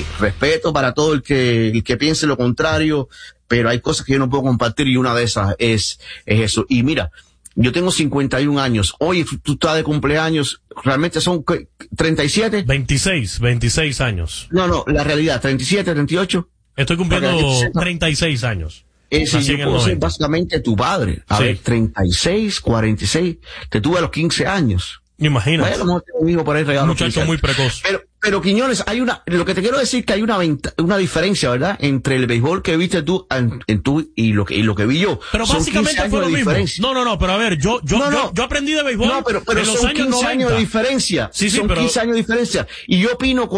respeto para todo el que piense lo contrario, pero hay cosas que yo no puedo compartir y una de esas es eso. Y mira, yo tengo 51 años. Hoy tú estás de cumpleaños. ¿Realmente son 37? 26 años. No, la realidad, 37, 38. Estoy cumpliendo 36 años. Ese yo puedo ser básicamente tu padre. A ver, 36, 46. Te tuve a los 15 años. Imagínate. Bueno, no tengo un hijo por ahí regalo. Un muchacho muy precoz. Pero Quiñones, lo que te quiero decir que hay una diferencia, ¿verdad? Entre el béisbol que viste tú, y lo que vi yo. Pero son básicamente fue lo mismo. No, pero a ver, yo aprendí de béisbol. No, pero en los son años 15 años de diferencia. Sí, son pero 15 años de diferencia. Y yo opino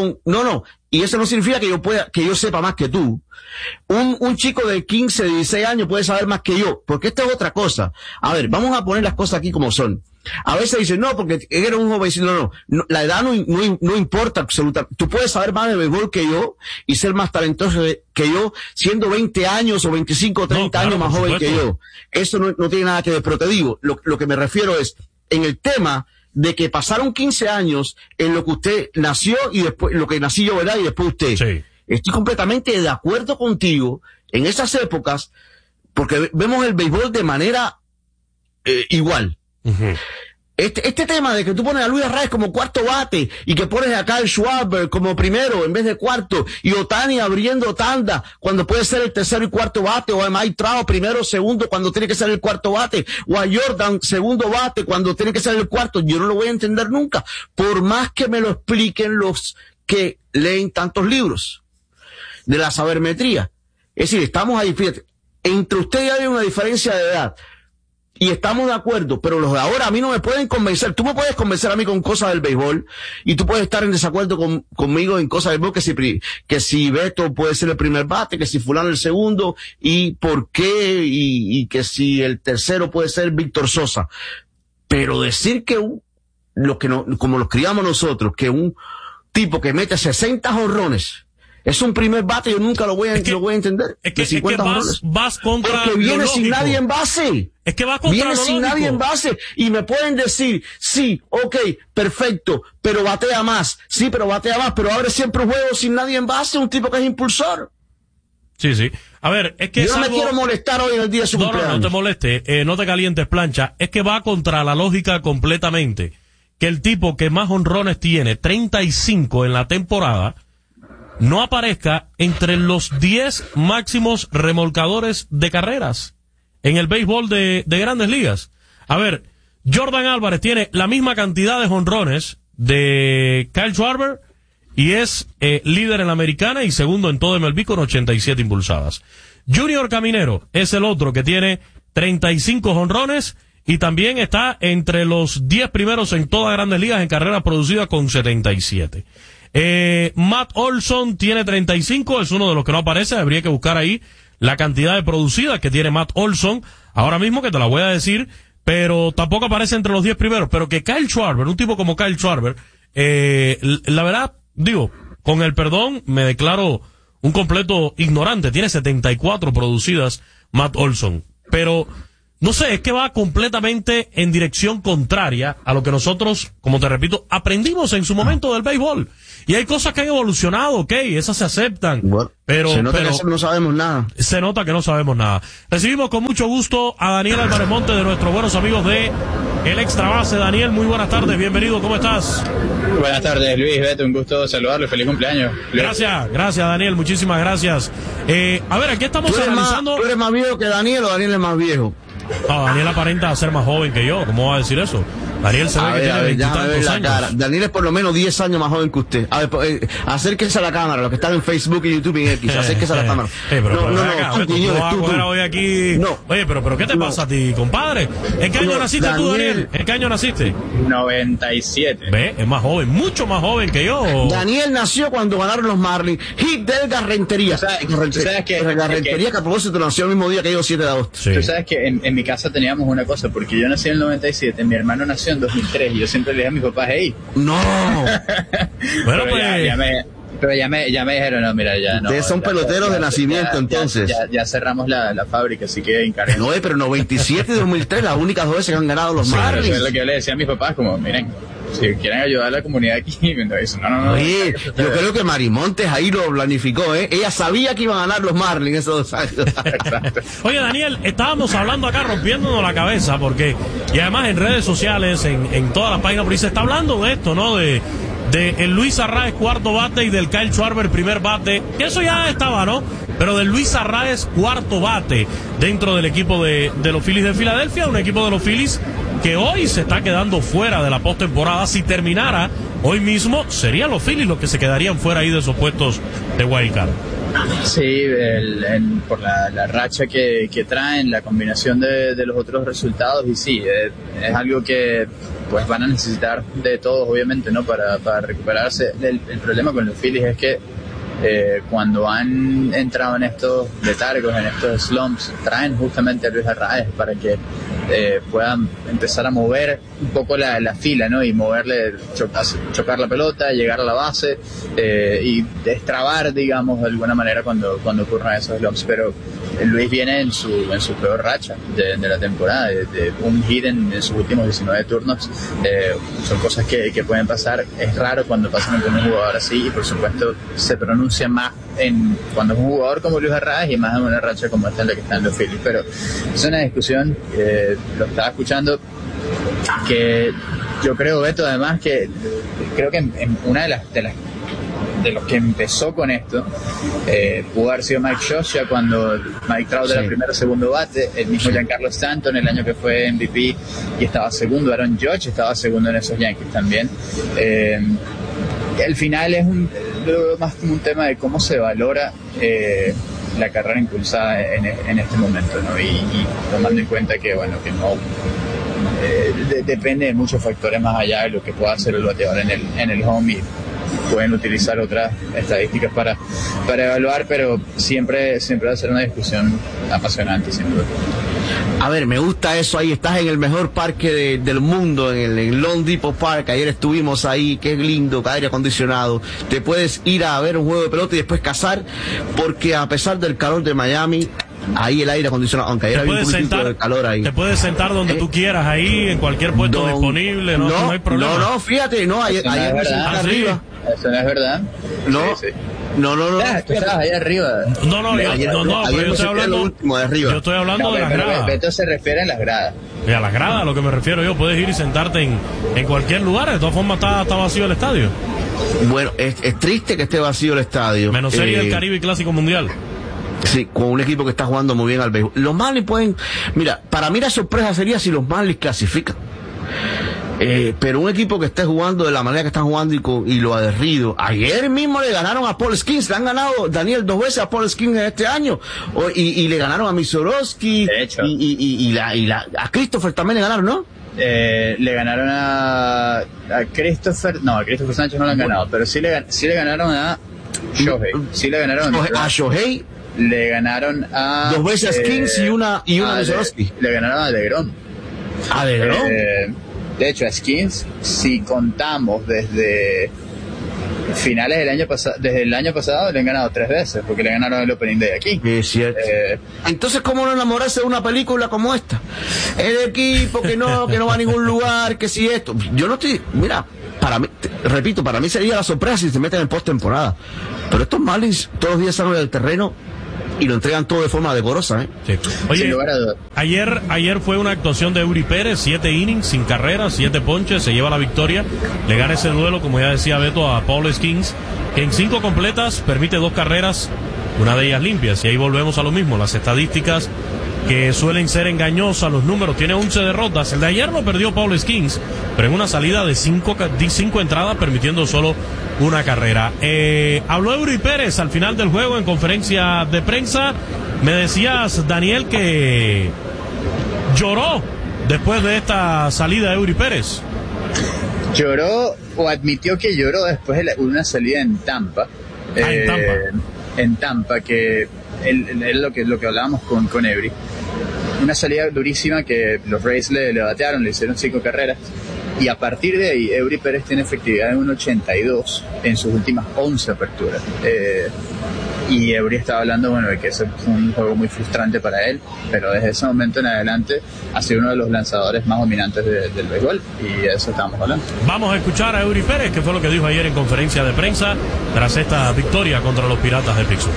y eso no significa que yo sepa más que tú. Un chico de 15, 16 años puede saber más que yo, porque esta es otra cosa. A ver, vamos a poner las cosas aquí como son. A veces dicen, no, porque eres un jovencito. No, la edad no importa absolutamente. Tú puedes saber más de béisbol que yo y ser más talentoso que yo, siendo 20 años o 25 o 30 años más joven que yo. Eso no tiene nada que ver, pero te digo, lo que me refiero es, en el tema de que pasaron 15 años en lo que usted nació y después, lo que nací yo, ¿verdad? Y después usted. Sí. Estoy completamente de acuerdo contigo en esas épocas, porque vemos el béisbol de manera igual. Uh-huh. Este tema de que tú pones a Luis Arraez como cuarto bate y que pones a Kyle Schwarber como primero en vez de cuarto y Ohtani abriendo tanda cuando puede ser el tercero y cuarto bate, o a Mike Trout primero, segundo cuando tiene que ser el cuarto bate, o a Jordan segundo bate cuando tiene que ser el cuarto, yo no lo voy a entender nunca, por más que me lo expliquen los que leen tantos libros de la sabermetría. Es decir, estamos ahí, fíjate, entre usted y hay una diferencia de edad. Y estamos de acuerdo, pero los de ahora a mí no me pueden convencer. Tú me puedes convencer a mí con cosas del béisbol, y tú puedes estar en desacuerdo conmigo en cosas del béisbol, que si Beto puede ser el primer bate, que si fulano el segundo, y por qué, y que si el tercero puede ser Víctor Sosa. Pero decir que como los criamos nosotros, que un tipo que mete 60 jonrones es un primer bate, yo nunca lo voy a entender. Es que vas contra porque viene sin nadie en base. Es que vas contra viene sin nadie en base. Y me pueden decir, sí, ok, perfecto, pero batea más. Sí, pero batea más, pero abre siempre un juego sin nadie en base, un tipo que es impulsor. Sí. A ver, es que yo no me quiero molestar hoy en el día de su cumpleaños. No te moleste, no te calientes, plancha. Es que va contra la lógica completamente. Que el tipo que más honrones tiene, 35 en la temporada, no aparezca entre los 10 máximos remolcadores de carreras en el béisbol de Grandes Ligas. A ver, Jordan Álvarez tiene la misma cantidad de jonrones de Kyle Schwarber y es líder en la americana y segundo en todo MLB con 87 impulsadas. Junior Caminero es el otro que tiene 35 jonrones y también está entre los 10 primeros en todas Grandes Ligas en carreras producidas con 77. Matt Olson tiene 35, es uno de los que no aparece, habría que buscar ahí la cantidad de producidas que tiene Matt Olson, ahora mismo que te la voy a decir, pero tampoco aparece entre los 10 primeros, pero que Kyle Schwarber, un tipo como Kyle Schwarber, la verdad, digo, con el perdón, me declaro un completo ignorante, tiene 74 producidas Matt Olson, pero no sé, es que va completamente en dirección contraria a lo que nosotros, como te repito, aprendimos en su momento del béisbol. Y hay cosas que han evolucionado, ok, esas se aceptan. Bueno, pero se nota que no sabemos nada. Se nota que no sabemos nada. Recibimos con mucho gusto a Daniel Álvarez Monte, de nuestros buenos amigos de El Extra Base. Daniel, muy buenas tardes, bienvenido, ¿cómo estás? Buenas tardes, Luis, Beto, un gusto saludarlo, feliz cumpleaños. Gracias, Daniel, muchísimas gracias. A ver, aquí estamos analizando... ¿Tú eres más viejo que Daniel o Daniel es más viejo? No, Daniel aparenta ser más joven que yo, ¿cómo va a decir eso? Daniel se ve que tiene 20 y tantos años. Cara. Daniel es por lo menos 10 años más joven que usted. A ver, acérquese a la cámara, los que están en Facebook y YouTube y X, acérquese a la cámara. Hoy aquí. No. Oye, pero ¿qué te pasa a ti, compadre? ¿En qué año naciste tú, Daniel? ¿En qué año naciste? 97. Ve, es más joven, mucho más joven que yo. Daniel nació cuando ganaron los Marlins. Hit del Garrentería. ¿Sabes que Garrentería que a propósito nació el mismo día que yo, 7 de agosto. Sí. Tú sabes que en mi casa teníamos una cosa, porque yo nací en el 97, mi hermano nació en 2003 y yo siempre le dije a mis papás, hey. No. Bueno, pues. Pero ya me dijeron, no, mira, ya no. Ustedes son peloteros de nacimiento, entonces. Ya cerramos la fábrica, así que encargamos. No, pero 97 y 2003, las únicas dos veces que han ganado los Marlins. Eso es lo que yo le decía a mis papás, como, miren, si quieren ayudar a la comunidad aquí, no. Oye, yo creo que Marimontes ahí lo planificó, ella sabía que iban a ganar los Marlins esos 2 años. Oye, Daniel, estábamos hablando acá rompiéndonos la cabeza porque, y además en redes sociales, en todas las páginas por ahí se está hablando de esto, ¿no? De el Luis Arraez cuarto bate y del Kyle Schwarber primer bate, que eso ya estaba, ¿no? Pero del Luis Arraez cuarto bate dentro del equipo de los Phillies de Filadelfia, un equipo de los Phillies que hoy se está quedando fuera de la postemporada. Si terminara hoy mismo, serían los Phillies los que se quedarían fuera ahí de esos puestos de wild card. Sí, por la racha que traen, la combinación de los otros resultados, y sí, es algo que pues van a necesitar de todos, obviamente, ¿no? Para recuperarse. El problema con los Phillies es que cuando han entrado en estos letargos, en estos slumps, traen justamente a Luis Arraez para que puedan empezar a mover un poco la fila, ¿no? Y moverle, chocar la pelota, llegar a la base y destrabar, digamos, de alguna manera cuando ocurran esos slumps. Pero Luis viene en su peor racha de la temporada, de un hit en sus últimos 19 turnos. Son cosas que pueden pasar. Es raro cuando pasan con un jugador así, y por supuesto se pronuncia más cuando es un jugador como Luis Arraez y más en una racha como esta en la que están los Phillies. Pero es una discusión, lo estaba escuchando, que yo creo, Beto, además, que creo que en una de los que empezó con esto pudo haber sido Mike Scioscia cuando Mike Trout era primero o segundo bate, el mismo Giancarlo Stanton el año que fue MVP y estaba segundo, Aaron Judge estaba segundo en esos Yankees también. Al final es más como un tema de cómo se valora la carrera impulsada en este momento, ¿no? Y tomando en cuenta que bueno, que no depende de muchos factores más allá de lo que pueda hacer el bateador en el home, y pueden utilizar otras estadísticas para evaluar, pero siempre va a ser una discusión apasionante, sin duda. A ver, me gusta eso ahí, estás en el mejor parque del mundo, en el Lone Depot Park, ayer estuvimos ahí, qué lindo, aire acondicionado, te puedes ir a ver un juego de pelota y después cazar, porque a pesar del calor de Miami, ahí el aire acondicionado, aunque ayer había un poquito de calor ahí. Te puedes sentar donde tú quieras, ahí, en cualquier puesto disponible, no hay problema. No, fíjate, ayer me senté arriba. Eso no es verdad. No. Sí. No. Tú estabas ahí arriba. No, pero yo estoy hablando último de arriba. Yo estoy hablando de las gradas. Beto se refiere a las gradas. Y a las gradas, a lo que me refiero yo, puedes ir y sentarte en cualquier lugar, de todas formas está vacío el estadio. Bueno, es triste que esté vacío el estadio. Menos Serie del Caribe y Clásico Mundial. Sí, con un equipo que está jugando muy bien al béisbol. Los Marlins pueden... Mira, para mí la sorpresa sería si los Marlins clasifican. Pero un equipo que esté jugando de la manera que están jugando y lo aguerrido. Ayer mismo le ganaron a Paul Skeens, le han ganado, Daniel, 2 veces a Paul Skeens este año. Y le ganaron a Misorowski. De hecho. A Christopher también le ganaron, ¿no? Le ganaron a Christopher. No, a Christopher Sánchez no le han ganado, pero sí le ganaron a Shohei. Sí le ganaron a Shohei. Le ganaron a 2 veces a Skeens y una Misorowski. Le ganaron a DeGrom. ¿A DeGrom? De hecho, a Skeens, si contamos desde finales del año pasado, desde el año pasado le han ganado 3 veces, porque le ganaron el Opening Day aquí. Es cierto. Entonces, ¿cómo no enamorarse de una película como esta? El equipo que no va a ningún lugar, que si esto. Yo no estoy, mira, para mí, repito, para mí sería la sorpresa si se meten en postemporada. Pero estos Marlins todos los días salen del terreno y lo entregan todo de forma decorosa, Sí. Oye, ayer fue una actuación de Eury Pérez, 7 innings, sin carreras, 7 ponches, se lleva la victoria, le gana ese duelo, como ya decía Beto, a Paul Skeens, que en 5 completas permite 2 carreras, una de ellas limpias, y ahí volvemos a lo mismo, las estadísticas que suelen ser engañosas, los números, tiene 11 derrotas, el de ayer lo perdió Paul Skeens, pero en una salida de 5 entradas, permitiendo solo una carrera. Habló Eury Pérez al final del juego en conferencia de prensa. Me decías, Daniel, que lloró después de esta salida de Eury Pérez. Lloró, o admitió que lloró después de una salida en Tampa. En Tampa. En Tampa, que es lo que hablábamos con Eury. Una salida durísima que los Rays le batearon, le hicieron 5 carreras. Y a partir de ahí, Eury Pérez tiene efectividad de 1.82 en sus últimas 11 aperturas. y Eury estaba hablando, bueno, de que ese fue un juego muy frustrante para él, pero desde ese momento en adelante ha sido uno de los lanzadores más dominantes del béisbol, y de eso estábamos hablando. Vamos a escuchar a Eury Pérez, que fue lo que dijo ayer en conferencia de prensa tras esta victoria contra los Piratas de Pittsburgh.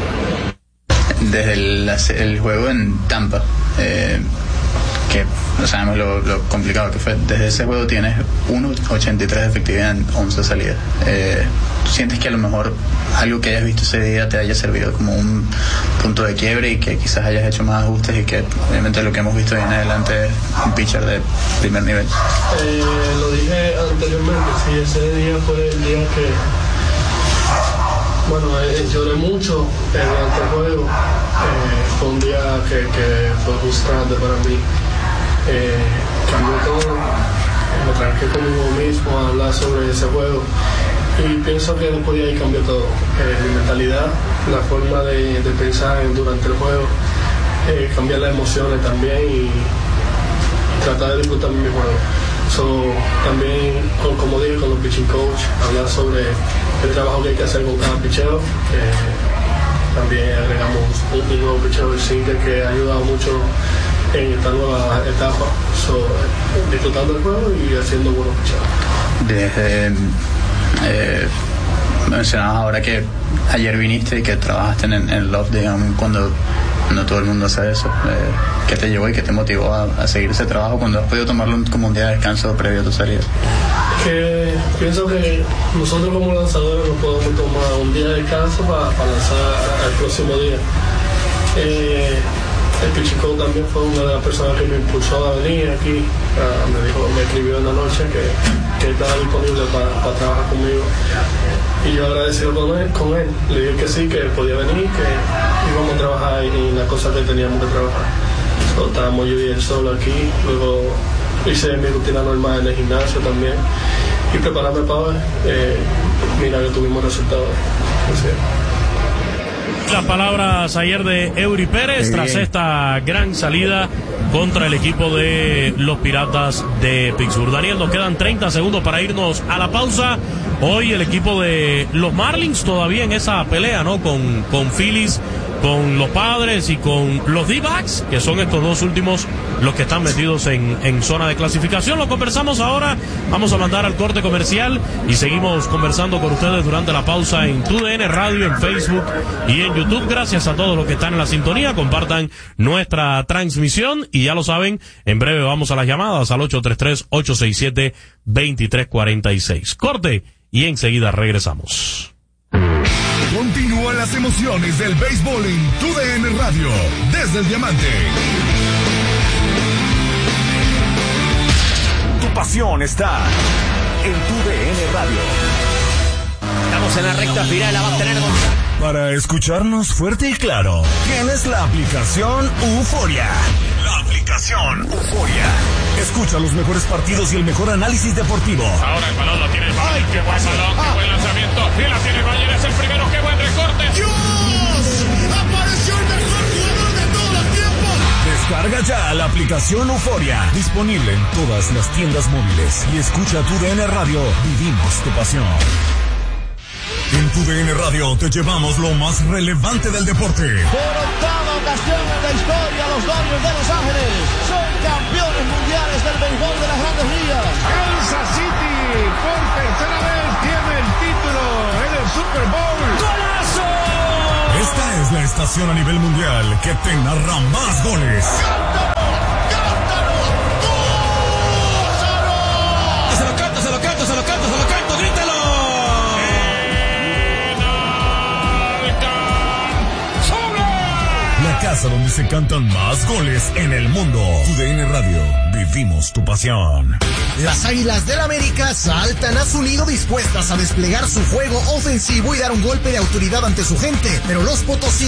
Desde el juego en Tampa, que no sabemos lo complicado que fue, desde ese juego tienes 1.83 de efectividad en 11 salidas. ¿Sientes que a lo mejor algo que hayas visto ese día te haya servido como un punto de quiebre y que quizás hayas hecho más ajustes, y que obviamente lo que hemos visto ahí en adelante es un pitcher de primer nivel? Lo dije anteriormente, sí, ese día fue el día que, bueno, lloré mucho durante el juego. Fue un día que fue frustrante para mí. Cambió todo. Me tranqué conmigo mismo a hablar sobre ese juego, y pienso que después de ahí cambió todo. Mi mentalidad, la forma de pensar durante el juego, cambiar las emociones también, y tratar de disfrutar mi juego. También, como dije, con los pitching coach, hablar sobre el trabajo que hay que hacer con cada picheo. También agregamos un nuevo picheo del single que ha ayudado mucho en esta nueva etapa, disfrutando el juego y haciendo buenos picheos. Mencionabas ahora que ayer viniste y que trabajaste en Love, digamos, cuando no todo el mundo hace eso. ¿Qué te llevó y qué te motivó a seguir ese trabajo cuando has podido tomarlo como un día de descanso previo a tu salida? Que pienso que nosotros como lanzadores no podemos tomar un día de descanso para lanzar al próximo día. El pitching coach también fue una de las personas que me impulsó a venir aquí. Me escribió en la noche que estaba disponible para trabajar conmigo, y yo agradecido con él. Le dije que sí, que podía venir, que íbamos a trabajar en las cosas que teníamos que trabajar. Estábamos yo y él solo aquí. Luego hice mi rutina normal en el gimnasio también, y prepararme para hoy. Mira que tuvimos resultados. Las palabras ayer de Eury Pérez tras esta gran salida contra el equipo de los Piratas de Pittsburgh. Daniel, nos quedan 30 segundos para irnos a la pausa. Hoy el equipo de los Marlins todavía en esa pelea, ¿no? Con Phillies, con los Padres y con los D-backs, que son estos dos últimos los que están metidos en zona de clasificación. Lo conversamos ahora. Vamos a mandar al corte comercial y seguimos conversando con ustedes durante la pausa en TUDN Radio, en Facebook y en YouTube. Gracias a todos los que están en la sintonía. Compartan nuestra transmisión y ya lo saben, en breve vamos a las llamadas al 833-867-2346. Corte y enseguida regresamos. Continúan las emociones del béisbol en TUDN Radio, desde el Diamante. Tu pasión está en TUDN Radio. Estamos en la recta final, la va a tener Para escucharnos fuerte y claro, tienes la aplicación Euforia. La aplicación Euforia. Escucha los mejores partidos y el mejor análisis deportivo. Ahora el balón lo tiene el Bayern. ¡Ay, qué buen balón! ¡Qué buen lanzamiento! Y la tiene el Bayern, es el primero. ¡Qué buen recorte! ¡Dios! ¡Apareció el mejor jugador de todos los tiempos! Descarga ya la aplicación Euforia. Disponible en todas las tiendas móviles. Y escucha TUDN Radio. Vivimos tu pasión. En TUDN Radio te llevamos lo más relevante del deporte. Por octava ocasión en la historia, los Dodgers de Los Ángeles son campeones mundiales del béisbol de las Grandes Ligas. Kansas City por tercera vez tiene el título en el Super Bowl. ¡Golazo! Esta es la estación a nivel mundial que te narra más goles. ¡Cántalo! ¡Cántalo! ¡Gózalo! Se lo canto, se lo canto, se lo canto, se lo canto, grítalo. La casa donde se cantan más goles en el mundo. TUDN Radio, vivimos tu pasión. Las Águilas del América saltan a su nido dispuestas a desplegar su juego ofensivo y dar un golpe de autoridad ante su gente, pero los potosinos